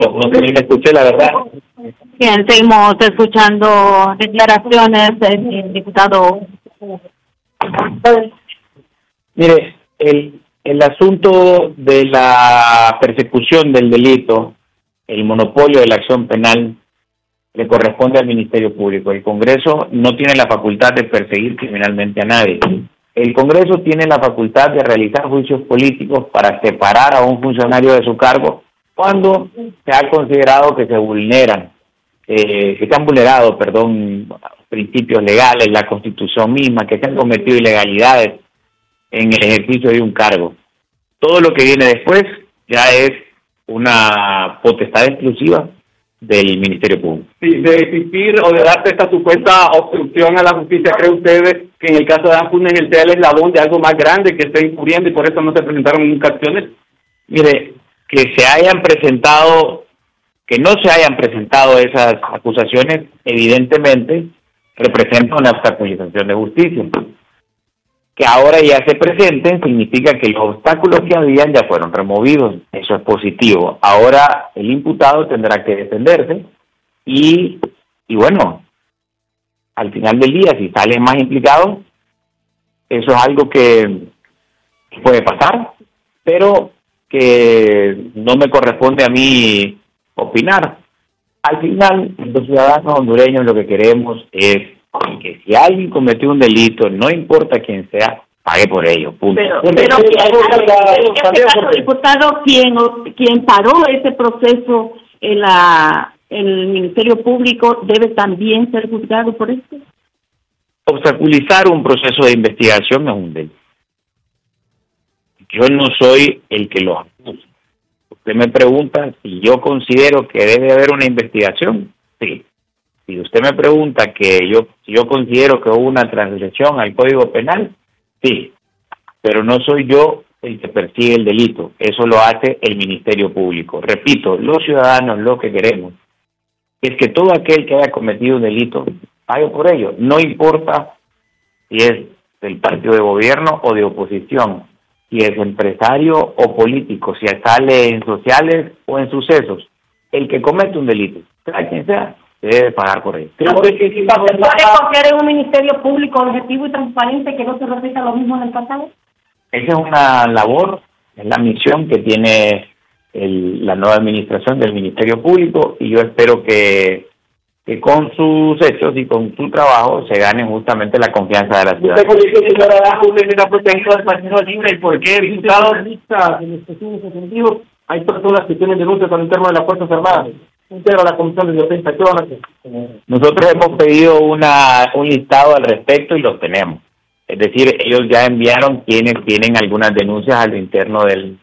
No sé si me escuché, la verdad. Bien, seguimos escuchando declaraciones del diputado. Mire, el asunto de la persecución del delito, el monopolio de la acción penal, le corresponde al Ministerio Público. El Congreso no tiene la facultad de perseguir criminalmente a nadie. El Congreso tiene la facultad de realizar juicios políticos para separar a un funcionario de su cargo cuando se ha considerado que se vulneran, que se han vulnerado, principios legales, la Constitución misma, que se han cometido ilegalidades en el ejercicio de un cargo. Todo lo que viene después ya es una potestad exclusiva del Ministerio Público. Sí, de existir o de darte esta supuesta obstrucción a la justicia, ¿cree ustedes que en el caso de Dan Funes el sea el eslabón de algo más grande que esté incurriendo y por eso no se presentaron nunca acciones? Mire, que no se hayan presentado esas acusaciones, evidentemente representa una obstaculización de justicia. Que ahora ya se presenten significa que los obstáculos que habían ya fueron removidos. Eso es positivo. Ahora el imputado tendrá que defenderse y bueno, al final del día, si salen más implicados, eso es algo que puede pasar, pero que no me corresponde a mí opinar. Al final, los ciudadanos hondureños lo que queremos es que si alguien cometió un delito, no importa quién sea, pague por ello, punto. Pero diputado, quien paró ese proceso en el Ministerio Público debe también ser juzgado por esto. Obstaculizar un proceso de investigación es un delito. Yo no soy el que lo acusa. Usted me pregunta si yo considero que debe haber una investigación. Sí. Si usted me pregunta si yo considero que hubo una transgresión al Código Penal, sí. Pero no soy yo el que persigue el delito. Eso lo hace el Ministerio Público. Repito, los ciudadanos lo que queremos es que todo aquel que haya cometido un delito pague por ello. No importa si es del partido de gobierno o de oposición, si es empresario o político, si sale en sociales o en sucesos. El que comete un delito, sea quien sea, debe pagar por ello. ¿Puede confiar en un Ministerio Público objetivo y transparente que no se repita lo mismo en el pasado? Esa es una labor, es la misión que tiene la nueva administración del Ministerio Público y yo espero que con sus hechos y con su trabajo se gane justamente la confianza de la ciudadanía. ¿Usted dice que señora Dan Funes era protegido del Partido Libre? ¿Y por qué, diputado? En ese sentido, hay personas que tienen denuncias al interno de las Fuerzas Armadas. Integra la Comisión de Defensa. ¿Qué van a hacer? Nosotros hemos pedido un listado al respecto y lo tenemos. Es decir, ellos ya enviaron quienes tienen algunas denuncias al interno de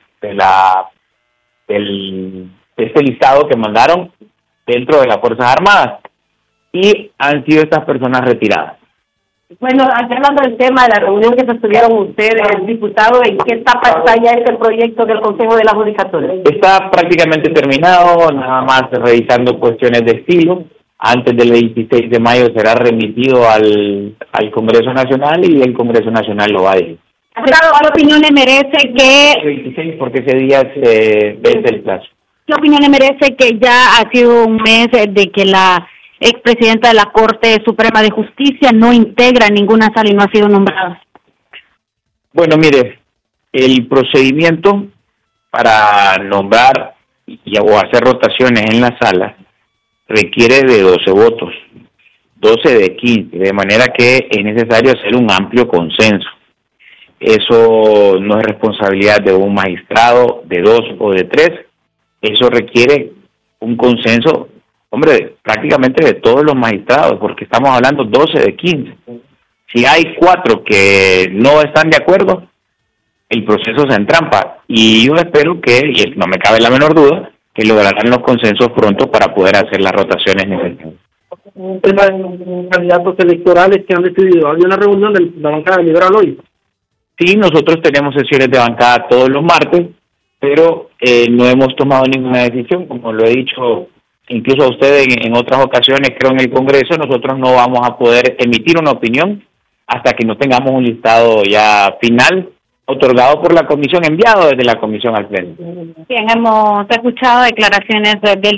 este listado que mandaron dentro de las Fuerzas Armadas y han sido estas personas retiradas. Bueno, hablando del tema de la reunión que sostuvieron ustedes, diputado, ¿en qué etapa está ya este proyecto del Consejo de la Judicatura? Está prácticamente terminado, nada más revisando cuestiones de estilo. Antes del 26 de mayo será remitido al Congreso Nacional y el Congreso Nacional lo va a decir. ¿Qué opinión le merece que... El 26 porque ese día se vence el plazo. ¿Qué opinión le merece que ya ha sido un mes de que la expresidenta de la Corte Suprema de Justicia no integra ninguna sala y no ha sido nombrada? Bueno, mire, el procedimiento para nombrar o hacer rotaciones en la sala requiere de 12 votos, 12 de 15, de manera que es necesario hacer un amplio consenso. Eso no es responsabilidad de un magistrado, de 2 o de 3, eso requiere un consenso, prácticamente de todos los magistrados, porque estamos hablando 12 de 15. Si hay 4 que no están de acuerdo, el proceso se entrampa. Y yo espero y no me cabe la menor duda, que lograrán los consensos pronto para poder hacer las rotaciones necesarias. Un tema de candidatos electorales que han decidido. Había una reunión de la bancada liberal hoy. Sí, nosotros tenemos sesiones de bancada todos los martes, pero no hemos tomado ninguna decisión, como lo he dicho incluso a usted en otras ocasiones, creo en el Congreso, nosotros no vamos a poder emitir una opinión hasta que no tengamos un listado ya final otorgado por la comisión, enviado desde la comisión al pleno. Bien, hemos escuchado declaraciones del